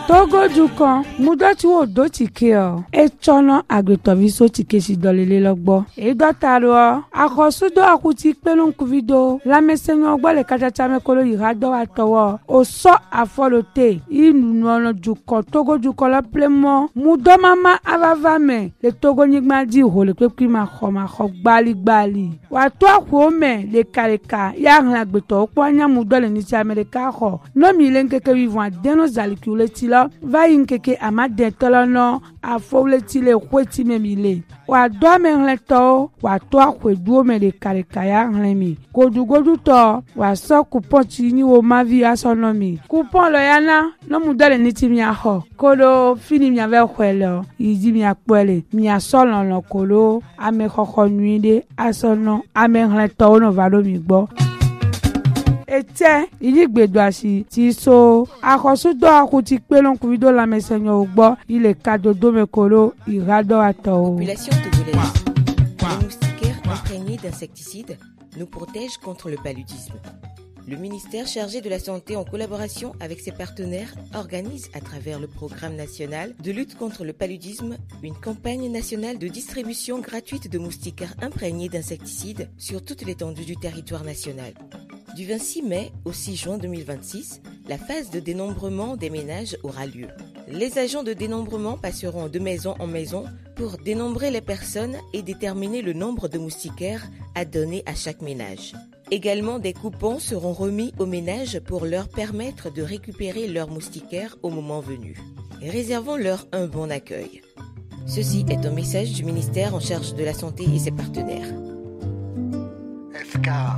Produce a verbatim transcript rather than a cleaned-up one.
Togo dukan mudoti wo do tike o e chono agretoviso tike si dolele logbo e dotaro akosudo akuti pelon kuvido la mesenyo gbo le kachacha me kolo irado atowo o so afolote inu no dukan Togo dukan la plemo mudo mama avava me le Togo nyigma di ho le pepi ma kho ma kho gbali gbali wa to akwo me le kaleka ya hla gbeto opo anya mudo le ni ti America ho no mi le nkeke vivant deno zalikule ti lo va yinkeke amade tolono afowle ti le kweti me mi le wa do me hleto wa to akweduo me le kaleka ya hlemi godugodu to wa so coupon ti ni wo mavi asonomi coupon lo yana no mudo le ni ti mi ho kodo fini mi ave kwelo yidi mi apole mi asolon lo kolo ame khokho nuide asono ame hleto no valo mi gbo ete idigbedo asi ti so akosudo akuti pelon kuvido la mesenyo ogbo ile kadodo mekolo irado ato. Population togolaise. Les moustiquaires imprégnés d'insecticides nous protègent contre le paludisme. Le ministère chargé de la Santé, en collaboration avec ses partenaires, organise à travers le programme national de lutte contre le paludisme une campagne nationale de distribution gratuite de moustiquaires imprégnés d'insecticides sur toute l'étendue du territoire national. Du vingt-six mai au six juin deux mille vingt-six, la phase de dénombrement des ménages aura lieu. Les agents de dénombrement passeront de maison en maison pour dénombrer les personnes et déterminer le nombre de moustiquaires à donner à chaque ménage. Également, des coupons seront remis aux ménages pour leur permettre de récupérer leurs moustiquaires au moment venu. Réservons-leur un bon accueil. Ceci est un message du ministère en charge de la Santé et ses partenaires. F K